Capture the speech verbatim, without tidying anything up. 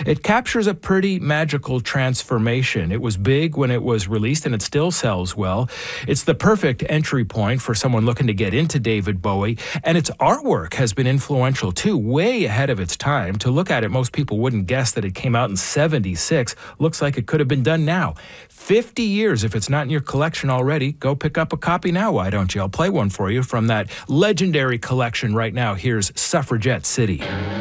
It captures a pretty magical transformation. It was big when it was released, and it still sells well. It's the perfect entry point for someone looking to get into David Bowie, and its artwork has been influential too, way ahead of its time. To look at it, most people wouldn't guess that it came out in seventy-six. Looks like it could have been done now. fifty years. If it's not in your collection already, go pick up a copy now, why don't you? I'll play one for you from that legendary collection right now. Here's Suffragette City.